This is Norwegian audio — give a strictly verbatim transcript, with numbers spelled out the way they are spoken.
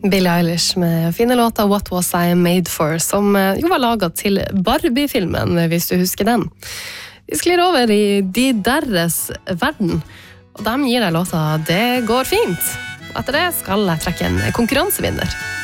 Billie Eilish med fine låter What Was I Made For, som jo var laget til Barbie-filmen, hvis du husker den. Vi sklir over i de deres verden, og de gir deg låta Det går fint. Og etter det skal jeg trekke en konkurransevinner.